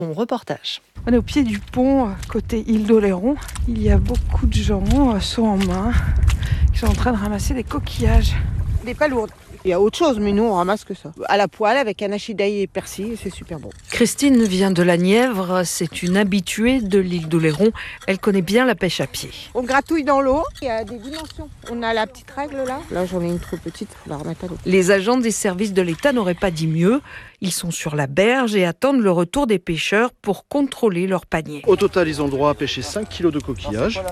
Mon reportage. On est au pied du pont, côté île d'Oléron. Il y a beaucoup de gens, seaux en main, qui sont en train de ramasser des coquillages. Des palourdes. Il y a autre chose, mais nous on ramasse que ça. À la poêle avec un hachis d'ail et persil, c'est super bon. Christine vient de la Nièvre, c'est une habituée de l'île d'Oléron. Elle connaît bien la pêche à pied. On gratouille dans l'eau, il y a des dimensions. On a la petite règle là. Là j'en ai une trop petite, il faut la remettre à l'eau. Les agents des services de l'État n'auraient pas dit mieux. Ils sont sur la berge et attendent le retour des pêcheurs pour contrôler leur panier. Au total, ils ont le droit à pêcher 5 kilos de coquillages.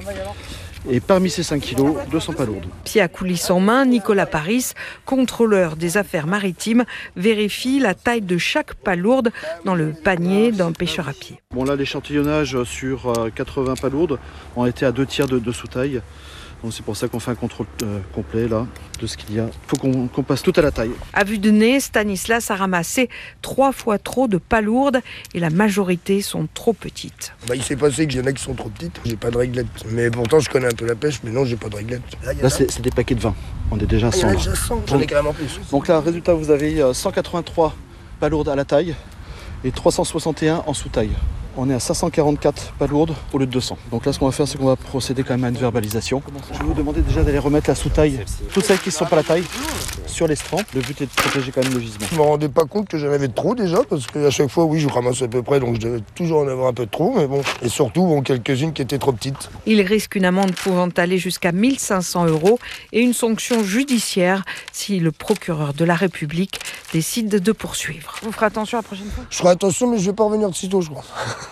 Et parmi ces 5 kilos, 200 palourdes. Pied à coulisse en main, Nicolas Paris, contrôleur des affaires maritimes, vérifie la taille de chaque palourde dans le panier d'un pêcheur à pied. Bon là, l'échantillonnage sur 80 palourdes ont été à 2 tiers de sous-taille. Donc c'est pour ça qu'on fait un contrôle complet là, de ce qu'il y a. Il faut qu'on passe tout à la taille. À vue de nez, Stanislas a ramassé 3 fois trop de palourdes et la majorité sont trop petites. Il s'est passé qu'il y en a qui sont trop petites. J'ai pas de réglette. Mais pourtant, je connais un peu la pêche, mais non, j'ai pas de réglette. Là, c'est des paquets de 20. On est déjà à 100. Déjà 100. J'en ai carrément plus. Donc là, résultat, vous avez 183 palourdes à la taille et 361 en sous-taille. On est à 544 palourdes au lieu de 200. Donc là, ce qu'on va faire, c'est qu'on va procéder quand même à une verbalisation. Je vais vous demander déjà d'aller remettre la sous-taille, toutes celles qui ne sont pas la taille, sur l'estran. Le but est de protéger quand même le gisement. Je me rendais pas compte que j'en avais trop déjà, parce qu'à chaque fois, oui, je ramasse à peu près, donc je devais toujours en avoir un peu de trop, mais bon. Et surtout, quelques-unes qui étaient trop petites. Il risque une amende pouvant aller jusqu'à 1 500 € et une sanction judiciaire si le procureur de la République décide de poursuivre. Vous ferez attention la prochaine fois. Je ferai attention, mais je vais pas revenir de sitôt, je crois.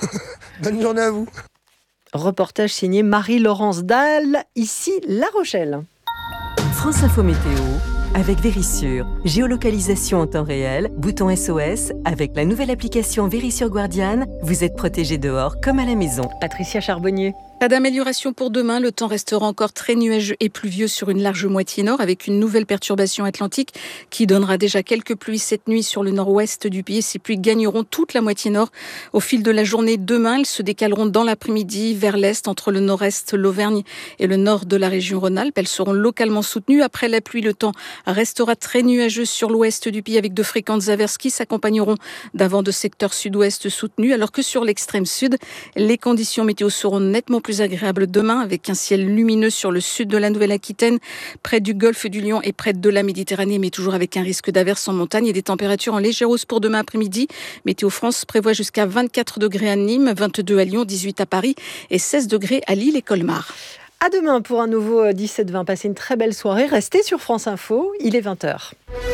Bonne journée à vous. Reportage signé Marie-Laurence Dalle, ici La Rochelle. France Info Météo avec Vérissure. Géolocalisation en temps réel, bouton SOS. Avec la nouvelle application Vérissure Guardian, vous êtes protégé dehors comme à la maison. Patricia Charbonnier. Pas d'amélioration pour demain. Le temps restera encore très nuageux et pluvieux sur une large moitié nord avec une nouvelle perturbation atlantique qui donnera déjà quelques pluies cette nuit sur le nord-ouest du pays. Ces pluies gagneront toute la moitié nord au fil de la journée. Demain, elles se décaleront dans l'après-midi vers l'est entre le nord-est, l'Auvergne et le nord de la région Rhône-Alpes. Elles seront localement soutenues. Après la pluie, le temps restera très nuageux sur l'ouest du pays avec de fréquentes averses qui s'accompagneront d'un vent de secteur sud-ouest soutenu alors que sur l'extrême sud, les conditions météo seront nettement plus agréable demain avec un ciel lumineux sur le sud de la Nouvelle-Aquitaine, près du golfe du Lion et près de la Méditerranée, mais toujours avec un risque d'averse en montagne et des températures en légère hausse pour demain après-midi. Météo France prévoit jusqu'à 24 degrés à Nîmes, 22 à Lyon, 18 à Paris et 16 degrés à Lille et Colmar. À demain pour un nouveau 17-20. Passez une très belle soirée. Restez sur France Info, il est 20h.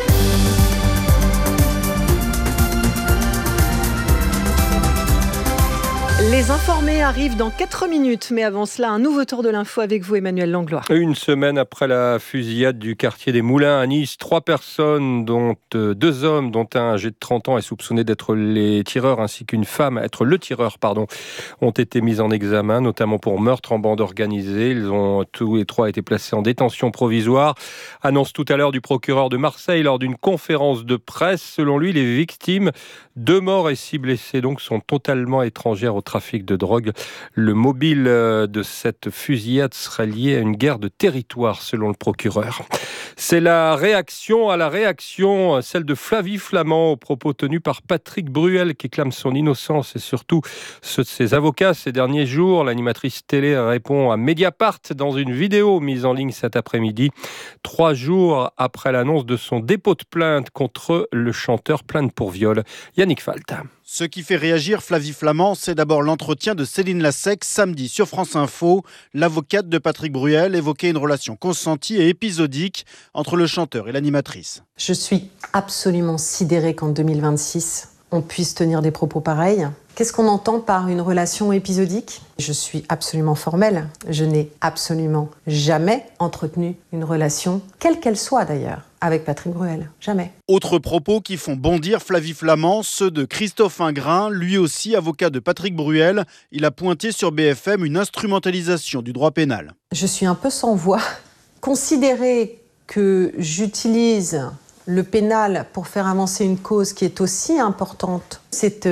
Les informés arrivent dans 4 minutes, mais avant cela, un nouveau tour de l'info avec vous, Emmanuel Langlois. Une semaine après la fusillade du quartier des Moulins à Nice, 3 personnes, dont 2 hommes, dont un âgé de 30 ans est soupçonné d'être les tireurs, ainsi qu'une femme, être le tireur, ont été mis en examen, notamment pour meurtre en bande organisée. Ils ont tous les 3 été placés en détention provisoire. Annonce tout à l'heure du procureur de Marseille lors d'une conférence de presse. Selon lui, les victimes, 2 morts et 6 blessés, donc, sont totalement étrangères au trafic de drogue. Le mobile de cette fusillade serait lié à une guerre de territoire, selon le procureur. C'est la réaction à la réaction, celle de Flavie Flament aux propos tenus par Patrick Bruel, qui clame son innocence et surtout ceux de ses avocats ces derniers jours. L'animatrice télé répond à Mediapart dans une vidéo mise en ligne cet après-midi, 3 jours après l'annonce de son dépôt de plainte contre le chanteur, plainte pour viol. Yannick Falt. Ce qui fait réagir Flavie Flament, c'est d'abord l'entretien de Céline Lassec samedi sur France Info. L'avocate de Patrick Bruel évoquait une relation consentie et épisodique entre le chanteur et l'animatrice. Je suis absolument sidérée qu'en 2026, on puisse tenir des propos pareils. Qu'est-ce qu'on entend par une relation épisodique ? Je suis absolument formelle. Je n'ai absolument jamais entretenu une relation, quelle qu'elle soit d'ailleurs, avec Patrick Bruel. Jamais. Autres propos qui font bondir Flavie Flament, ceux de Christophe Ingrin, lui aussi avocat de Patrick Bruel. Il a pointé sur BFM une instrumentalisation du droit pénal. Je suis un peu sans voix. Considérer que j'utilise le pénal pour faire avancer une cause qui est aussi importante, c'est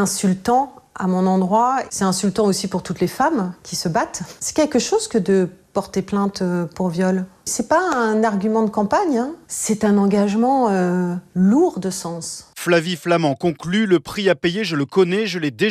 insultant à mon endroit. C'est insultant aussi pour toutes les femmes qui se battent. C'est quelque chose que de porter plainte pour viol. C'est pas un argument de campagne, hein. C'est un engagement lourd de sens. Flavie Flament conclut, le prix à payer, je le connais, je l'ai déjà